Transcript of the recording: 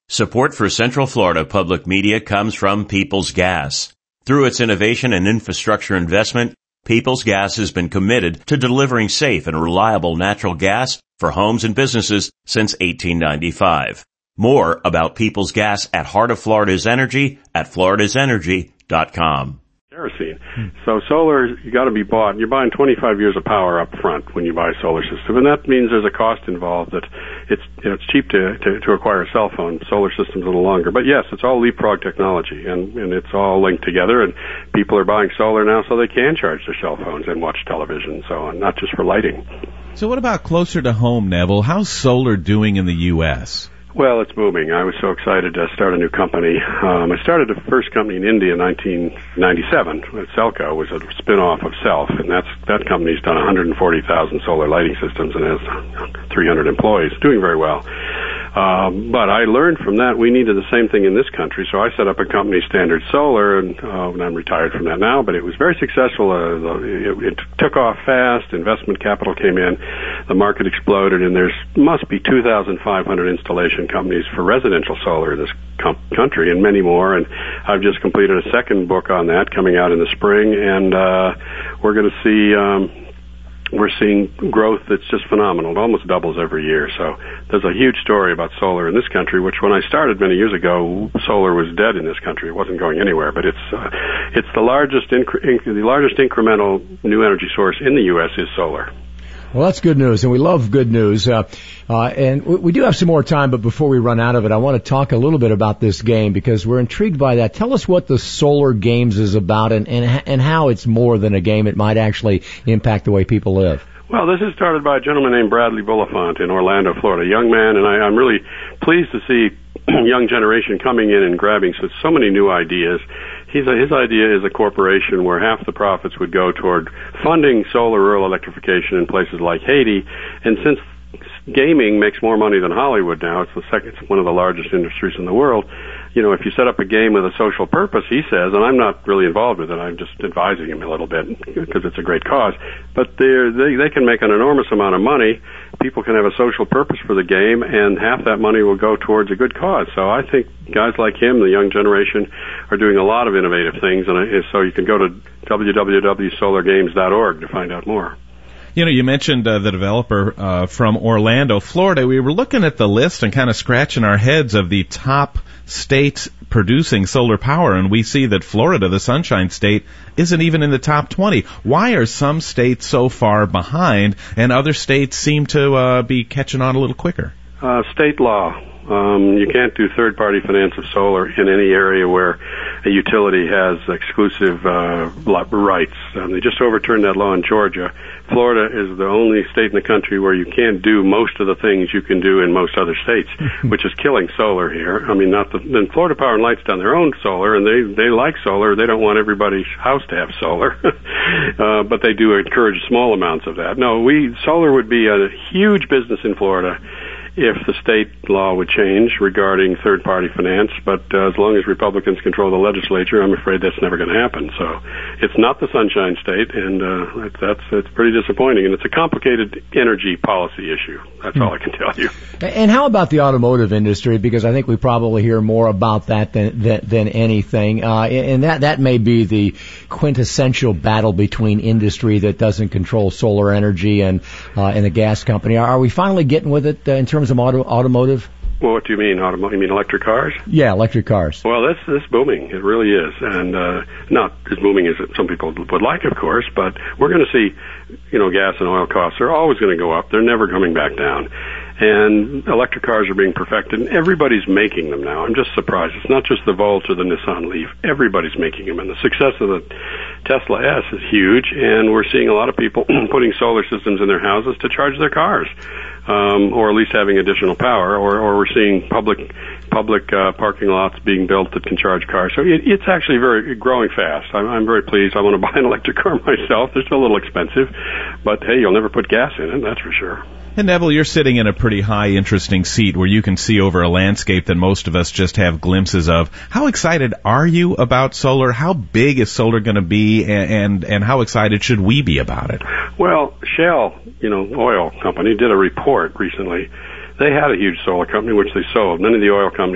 Support for Central Florida Public Media comes from Peoples Gas. Through its innovation and infrastructure investment, Peoples Gas has been committed to delivering safe and reliable natural gas for homes and businesses since 1895. More about Peoples Gas at Heart of Florida's Energy at floridasenergy.com. Kerosene. So solar, you got to be bought. You're buying 25 years of power up front when you buy a solar system, and that means there's a cost involved. That it's cheap to acquire a cell phone. Solar systems a little longer, but yes, it's all leapfrog technology, and it's all linked together. And people are buying solar now so they can charge their cell phones and watch television and so on, not just for lighting. So what about closer to home, Neville? How's solar doing in the U.S.? Well, it's booming. I was so excited to start a new company. I started the first company in India in 1997. Selco was a spin-off of Self, and that company's done 140,000 solar lighting systems and has 300 employees, doing very well. But I learned from that we needed the same thing in this country, so I set up a company, Standard Solar, and I'm retired from that now, but it was very successful. It took off fast. Investment capital came in. The market exploded, and there must be 2,500 installation companies for residential solar in this country and many more, and I've just completed a second book on that coming out in the spring, and we're going to see we're seeing growth that's just phenomenal. It almost doubles every year. So there's a huge story about solar in this country, which when I started many years ago, solar was dead in this country. It wasn't going anywhere, but it's the largest incremental new energy source in the U.S. is solar. Well, that's good news, and we love good news. And we do have some more time, but before we run out of it, I want to talk a little bit about this game because we're intrigued by that. Tell us what the Solar Games is about and how it's more than a game. It might actually impact the way people live. Well, this is started by a gentleman named Bradley Bulifant in Orlando, Florida, a young man, and I'm really pleased to see young generation coming in and grabbing so many new ideas. His idea is a corporation where half the profits would go toward funding solar rural electrification in places like Haiti, and since gaming makes more money than Hollywood now, it's one of the largest industries in the world. You know, if you set up a game with a social purpose, he says, and I'm not really involved with it, I'm just advising him a little bit because it's a great cause, but they can make an enormous amount of money. People can have a social purpose for the game, and half that money will go towards a good cause. So I think guys like him, the young generation, are doing a lot of innovative things, and so you can go to www.solargames.org to find out more. You know, you mentioned the developer from Orlando, Florida. We were looking at the list and kind of scratching our heads of the top states producing solar power, and we see that Florida, the Sunshine State, isn't even in the top 20. Why are some states so far behind, and other states seem to be catching on a little quicker? State law. You can't do third-party finance of solar in any area where a utility has exclusive rights. They just overturned that law in Georgia. Florida is the only state in the country where you can't do most of the things you can do in most other states, which is killing solar here. I mean, then Florida Power and Light's done their own solar, and they like solar. They don't want everybody's house to have solar, but they do encourage small amounts of that. No, solar would be a huge business in Florida if the state law would change regarding third-party finance, but as long as Republicans control the legislature, I'm afraid that's never going to happen. So it's not the Sunshine State, and it's pretty disappointing, and it's a complicated energy policy issue. That's all I can tell you. And how about the automotive industry? Because I think we probably hear more about that than anything, and that may be the quintessential battle between industry that doesn't control solar energy and the gas company. Are we finally getting with it in terms of automotive? Well, what do you mean, automotive? You mean electric cars? Yeah, electric cars. Well, that's booming. It really is. And not as booming as some people would like, of course, but we're going to see, gas and oil costs are always going to go up. They're never coming back down. And electric cars are being perfected, and everybody's making them now. I'm just surprised. It's not just the Volt or the Nissan Leaf. Everybody's making them. And the success of the Tesla S is huge, and we're seeing a lot of people putting solar systems in their houses to charge their cars. Or at least having additional power, or we're seeing public parking lots being built that can charge cars. So it's actually growing fast. I'm very pleased. I want to buy an electric car myself. They're still a little expensive, but hey, you'll never put gas in it, that's for sure. And Neville, you're sitting in a pretty high, interesting seat where you can see over a landscape that most of us just have glimpses of. How excited are you about solar? How big is solar going to be, and how excited should we be about it? Well, Shell, oil company, did a report recently. They had a huge solar company, which they sold. Many of the oil companies